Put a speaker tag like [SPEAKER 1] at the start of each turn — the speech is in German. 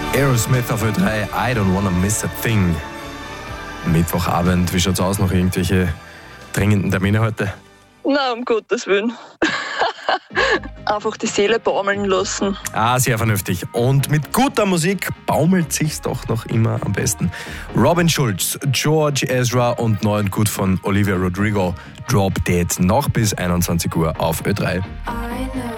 [SPEAKER 1] Aerosmith auf Ö3, I don't wanna miss a thing. Mittwochabend, wie schaut's aus? Noch irgendwelche dringenden Termine heute?
[SPEAKER 2] Na, um Gottes Willen. Einfach die Seele baumeln lassen.
[SPEAKER 1] Sehr vernünftig. Und mit guter Musik baumelt sich's doch noch immer am besten. Robin Schulz, George Ezra und Neu und Gut von Olivia Rodrigo. Drop Dead noch bis 21 Uhr auf Ö3.